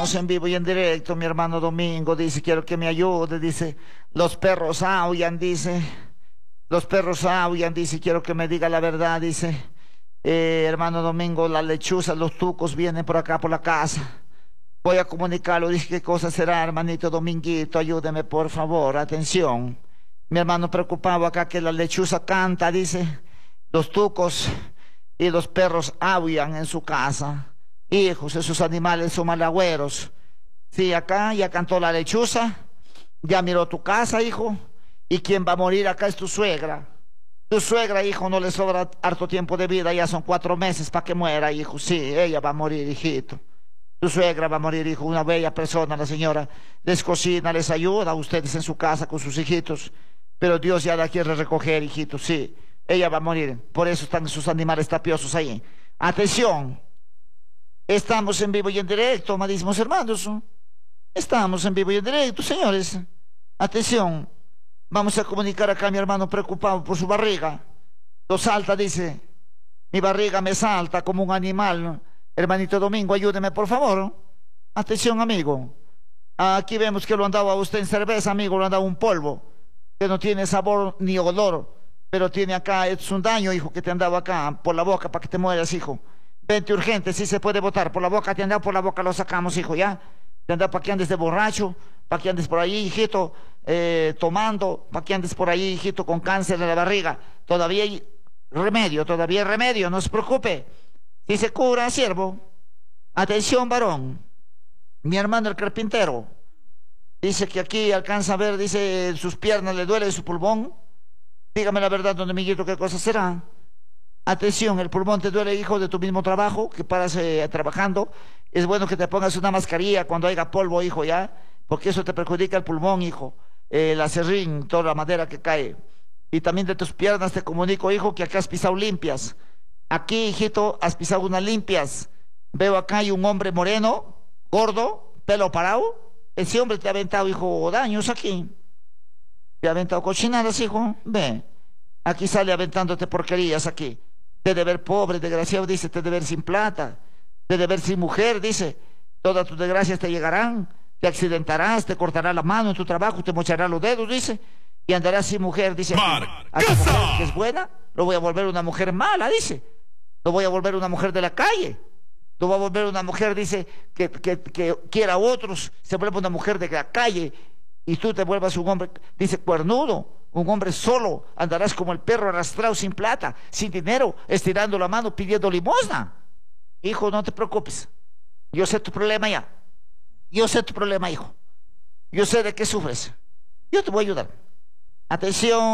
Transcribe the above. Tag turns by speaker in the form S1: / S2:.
S1: Estamos en vivo y en directo, mi hermano Domingo dice, quiero que me ayude, dice, los perros aullan, dice, los perros aullan, dice, quiero que me diga la verdad, dice, hermano Domingo, las lechuzas, los tucos vienen por acá, por la casa, voy a comunicarlo, dice, ¿qué cosa será, hermanito Dominguito? Ayúdeme, por favor, atención, mi hermano preocupado acá que la lechuza canta, dice, los tucos y los perros aullan en su casa. Hijos, esos animales son malagüeros. Sí, acá ya cantó la lechuza, ya miró tu casa, hijo, y quien va a morir acá es tu suegra. Tu suegra, hijo, no le sobra harto tiempo de vida, ya son 4 meses para que muera, hijo. Sí, ella va a morir, hijito. Tu suegra va a morir, hijo, una bella persona, la señora. Les cocina, les ayuda a ustedes en su casa con sus hijitos, pero Dios ya la quiere recoger, hijito, sí. Ella va a morir, por eso están sus animales tapiosos ahí. Atención. Estamos en vivo y en directo, amadísimos hermanos. Estamos en vivo y en directo, señores. Atención. Vamos a comunicar acá a mi hermano preocupado por su barriga. Lo salta, dice. Mi barriga me salta como un animal. Hermanito Domingo, ayúdeme, por favor. Atención, amigo. Aquí vemos que lo han dado a usted en cerveza, amigo. Lo han dado un polvo que no tiene sabor ni olor. Pero tiene acá, es un daño, hijo, que te han dado acá por la boca para que te mueras, hijo. Vente urgente, si se puede botar por la boca, te han dado por la boca, lo sacamos, hijo, ya. Te han dado para que andes de borracho, para que andes por ahí, hijito, tomando, para que andes por ahí, hijito, con cáncer de la barriga. Todavía hay remedio, no se preocupe. Si se cura, siervo. Atención, varón. Mi hermano el carpintero dice que aquí alcanza a ver, dice, sus piernas le duele su pulmón. Dígame la verdad, don Amiguito, ¿qué cosa será? Atención, el pulmón te duele, hijo, de tu mismo trabajo, que paras trabajando. Es bueno que te pongas una mascarilla cuando haya polvo, hijo, ya, porque eso te perjudica el pulmón, hijo, el acerrín, toda la madera que cae. Y también de tus piernas te comunico, hijo, que acá has pisado limpias. Aquí, hijito, has pisado unas limpias. Veo acá hay un hombre moreno, gordo, pelo parado. Ese hombre te ha aventado, hijo, daños aquí. Te ha aventado cochinadas, hijo. Ve, aquí sale aventándote porquerías aquí. Te de ver pobre, desgraciado, dice, te de ver sin plata, te de ver sin mujer, dice, todas tus desgracias te llegarán, te accidentarás, te cortará la mano en tu trabajo, te mochará los dedos, dice, y andarás sin mujer, dice, a tu mujer que es buena, lo voy a volver una mujer mala, dice, lo voy a volver una mujer de la calle, lo voy a volver una mujer, dice, que quiera a otros, se vuelve una mujer de la calle, y tú te vuelvas un hombre, dice, cuernudo, un hombre solo, andarás como el perro arrastrado sin plata, sin dinero, estirando la mano pidiendo limosna. Hijo, no te preocupes. Yo sé tu problema ya. Yo sé tu problema, hijo. Yo sé de qué sufres. Yo te voy a ayudar. Atención.